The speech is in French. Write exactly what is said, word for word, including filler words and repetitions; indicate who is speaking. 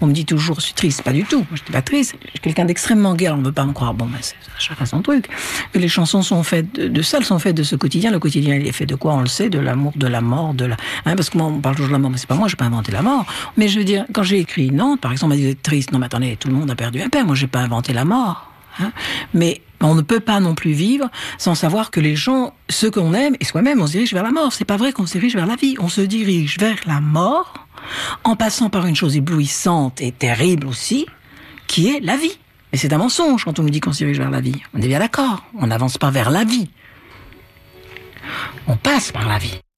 Speaker 1: On me dit toujours, je suis triste. Pas du tout. Moi, je suis pas triste. Je suis quelqu'un d'extrêmement gai. On ne veut pas me croire. Bon, ben, c'est chacun son truc. Mais les chansons sont faites de, de ça, elles sont faites de ce quotidien. Le quotidien, il est fait de quoi? On le sait, de l'amour, de la mort, de la, hein, parce que moi, on parle toujours de la mort, mais c'est pas moi, j'ai pas inventé la mort. Mais je veux dire, quand j'ai écrit Nantes, par exemple, on m'a dit, vous êtes triste. Non, mais attendez, tout le monde a perdu un père. Moi, j'ai pas inventé la mort. Hein. Mais on ne peut pas non plus vivre sans savoir que les gens, ceux qu'on aime, et soi-même, on se dirige vers la mort. C'est pas vrai qu'on se dirige vers la vie. On se dirige vers la mort en passant par une chose éblouissante et terrible aussi, qui est la vie. Et c'est un mensonge quand on nous dit qu'on se dirige vers la vie. On est bien d'accord. On n'avance pas vers la vie. On passe par la vie.